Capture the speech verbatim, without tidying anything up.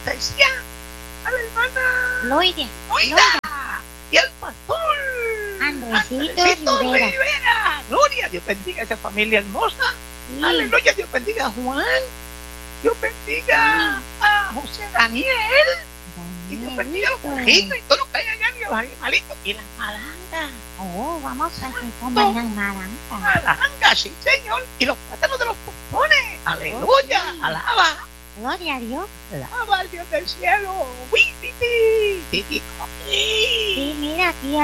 especial a la hermana Loida. Loida y al pastor Andresito Andresito Rivera. Rivera. Gloria, Dios bendiga a esa familia hermosa. Sí. Aleluya, Dios bendiga a Juan. Dios bendiga a José Daniel. Y Dios bendiga a los perritos y todos los que hay allá, y los animalitos. Y las malangas. Oh, vamos a hacer como las naranjas. Malangas, sí, Señor. Y los plátanos de los pompones. Aleluya, sí. alaba. Gloria a Dios. Alaba al Dios del cielo. Uy, titi, titi, Sí, mira, aquí